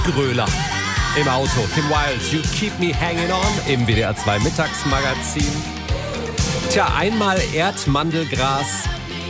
Gröler im Auto. Kim Wilde, You Keep Me Hanging On im WDR 2 Mittagsmagazin. Tja, einmal Erdmandelgras,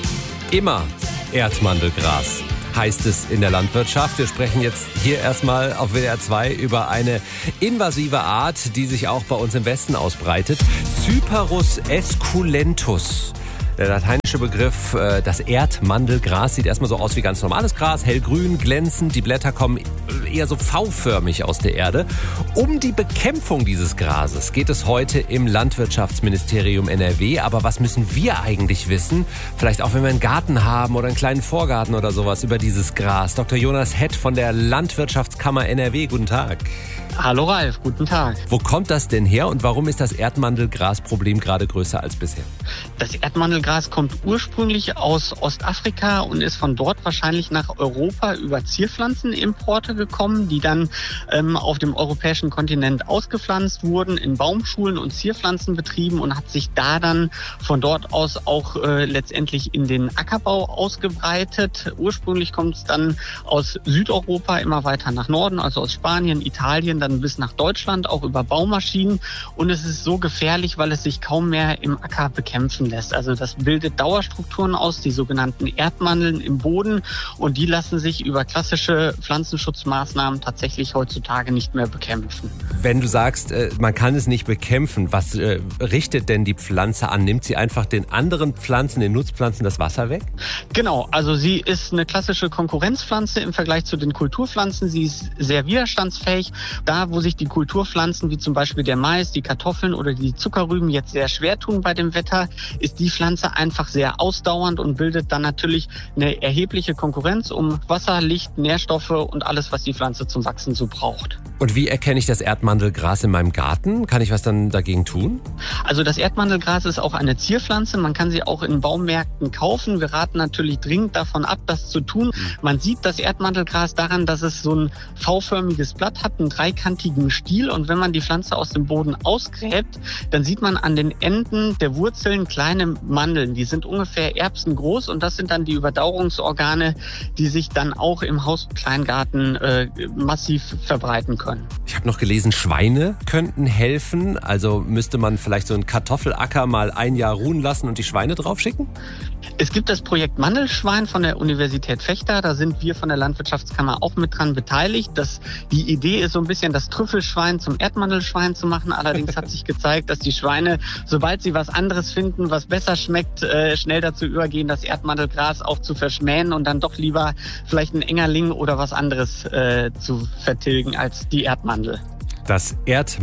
immer Erdmandelgras, heißt es in der Landwirtschaft. Wir sprechen jetzt hier erstmal auf WDR 2 über eine invasive Art, die sich auch bei uns im Westen ausbreitet. Cyperus esculentus. Der lateinische Begriff, das Erdmandelgras, sieht erstmal so aus wie ganz normales Gras, hellgrün, glänzend. Die Blätter kommen eher so V-förmig aus der Erde. Um die Bekämpfung dieses Grases geht es heute im Landwirtschaftsministerium NRW. Aber was müssen wir eigentlich wissen? Vielleicht auch, wenn wir einen Garten haben oder einen kleinen Vorgarten oder sowas über dieses Gras. Dr. Jonas Hett von der Landwirtschaftskammer NRW, guten Tag. Hallo Ralf, guten Tag. Wo kommt das denn her und warum ist das Erdmandelgras-Problem gerade größer als bisher? Das Erdmandelgras kommt ursprünglich aus Ostafrika und ist von dort wahrscheinlich nach Europa über Zierpflanzenimporte gekommen, die dann auf dem europäischen Kontinent ausgepflanzt wurden, in Baumschulen und Zierpflanzenbetrieben und hat sich da dann von dort aus auch letztendlich in den Ackerbau ausgebreitet. Ursprünglich kommt es dann aus Südeuropa immer weiter nach Norden, also aus Spanien, Italien, dann bis nach Deutschland, auch über Baumaschinen. Und es ist so gefährlich, weil es sich kaum mehr im Acker bekämpfen lässt. Also das bildet Dauerstrukturen aus, die sogenannten Erdmandeln im Boden. Und die lassen sich über klassische Pflanzenschutzmaßnahmen tatsächlich heutzutage nicht mehr bekämpfen. Wenn du sagst, man kann es nicht bekämpfen, was richtet denn die Pflanze an? Nimmt sie einfach den anderen Pflanzen, den Nutzpflanzen, das Wasser weg? Genau, also sie ist eine klassische Konkurrenzpflanze im Vergleich zu den Kulturpflanzen. Sie ist sehr widerstandsfähig. Da, wo sich die Kulturpflanzen, wie zum Beispiel der Mais, die Kartoffeln oder die Zuckerrüben jetzt sehr schwer tun bei dem Wetter, ist die Pflanze einfach sehr ausdauernd und bildet dann natürlich eine erhebliche Konkurrenz um Wasser, Licht, Nährstoffe und alles, was die Pflanze zum Wachsen so braucht. Und wie erkenne ich das Erdmandelgras in meinem Garten? Kann ich was dann dagegen tun? Also das Erdmandelgras ist auch eine Zierpflanze. Man kann sie auch in Baumärkten kaufen. Wir raten natürlich dringend davon ab, das zu tun. Man sieht das Erdmandelgras daran, dass es so ein V-förmiges Blatt hat, einen dreikantigen Stiel. Und wenn man die Pflanze aus dem Boden ausgräbt, dann sieht man an den Enden der Wurzeln kleine Mandeln. Die sind ungefähr erbsengroß und das sind dann die Überdauerungsorgane, die sich dann auch im Haus- und Kleingarten massiv verbreiten können. Ich habe noch gelesen, Schweine könnten helfen. Also müsste man vielleicht so einen Kartoffelacker mal ein Jahr ruhen lassen und die Schweine draufschicken? Es gibt das Projekt Mandelschwein von der Universität Vechta. Da sind wir von der Landwirtschaftskammer auch mit dran beteiligt. Die Idee ist so ein bisschen, das Trüffelschwein zum Erdmandelschwein zu machen. Allerdings hat sich gezeigt, dass die Schweine, sobald sie was anderes finden, was besser schmeckt, schnell dazu übergehen, das Erdmandelgras auch zu verschmähen und dann doch lieber vielleicht einen Engerling oder was anderes zu vertilgen als die Erdmandel. Das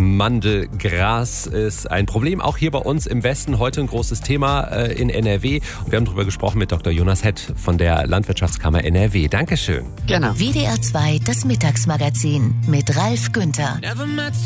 Erdmandelgras ist ein Problem, auch hier bei uns im Westen. Heute ein großes Thema in NRW. Und wir haben darüber gesprochen mit Dr. Jonas Hett von der Landwirtschaftskammer NRW. Dankeschön. Gerne. WDR 2, das Mittagsmagazin mit Ralf Günther.